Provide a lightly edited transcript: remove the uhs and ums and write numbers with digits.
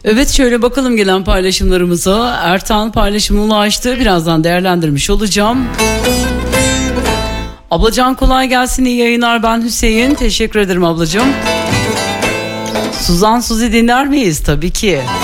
Evet, şöyle bakalım gelen paylaşımlarımıza. Ertan paylaşımını ulaştı. Birazdan değerlendirmiş olacağım. Ablacan kolay gelsin, iyi yayınlar, ben Hüseyin. Teşekkür ederim ablacığım. Suzan Suzi dinler miyiz? Tabii ki.